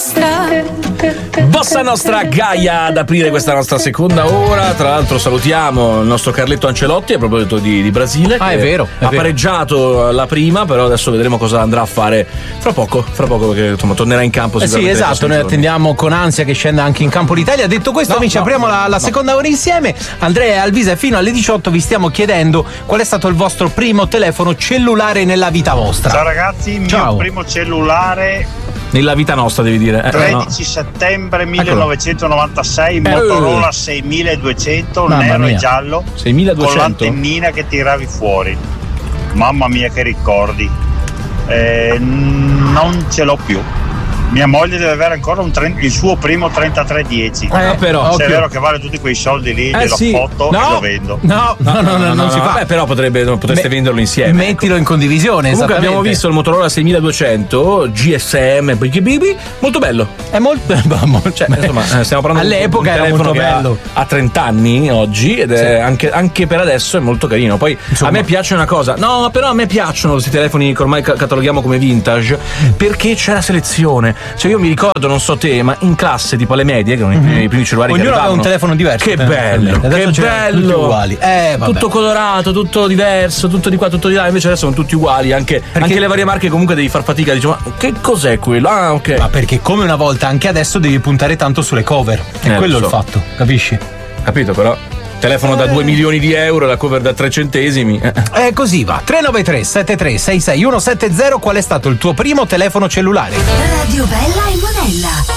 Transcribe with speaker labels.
Speaker 1: Bossa Nostra Gaia ad aprire questa nostra seconda ora. Tra l'altro salutiamo il nostro Carletto Ancelotti a proposito di Brasile.
Speaker 2: È vero.
Speaker 1: Ha pareggiato la prima, però adesso vedremo cosa andrà a fare fra poco perché insomma tornerà in campo.
Speaker 2: Sì, esatto, noi attendiamo con ansia che scenda anche in campo l'Italia. Detto questo, amici, apriamo la seconda ora insieme. Andrea e Alvisa, fino alle 18 vi stiamo chiedendo qual è stato il vostro primo telefono cellulare nella vita vostra.
Speaker 3: Ciao ragazzi, il mio primo cellulare
Speaker 1: nella vita nostra, devi dire.
Speaker 3: 13 settembre 1996, Motorola 6200, nero e giallo,
Speaker 1: 6200?
Speaker 3: Con l'antennina che tiravi fuori. Mamma mia che ricordi. Non ce l'ho più. Mia moglie deve avere ancora il suo primo 3310.
Speaker 1: Però
Speaker 3: se è vero che vale tutti quei soldi lì, glielo foto e lo vendo.
Speaker 2: No, non si fa.
Speaker 1: Però potreste venderlo insieme.
Speaker 2: Mettilo in condivisione.
Speaker 1: Comunque abbiamo visto il Motorola 6200 GSM, molto bello.
Speaker 2: È molto cioè,
Speaker 1: insomma, stiamo parlando
Speaker 2: all'epoca
Speaker 1: di un
Speaker 2: era molto bello.
Speaker 1: Ha 30 anni oggi ed è anche per adesso è molto carino. Poi a me piace una cosa. No, però a me piacciono questi telefoni che ormai cataloghiamo come vintage, perché c'è la selezione. Cioè io mi ricordo, non so te, ma in classe tipo alle medie, che erano i primi cellulari
Speaker 2: ognuno
Speaker 1: che
Speaker 2: aveva un telefono diverso.
Speaker 1: Che bello, che bello,
Speaker 2: tutti uguali.
Speaker 1: Tutto colorato, tutto diverso, tutto di qua, tutto di là. Invece adesso sono tutti uguali, anche le varie marche comunque devi far fatica, dici ma che cos'è quello? Ah, ok.
Speaker 2: Ma perché come una volta anche adesso devi puntare tanto sulle cover. È quello il fatto, capisci?
Speaker 1: Capito, però telefono da 2 milioni di euro, la cover da 3 centesimi.
Speaker 2: Così va. 393 73 66 170. Qual è stato il tuo primo telefono cellulare?
Speaker 4: Radio Bella e Monella.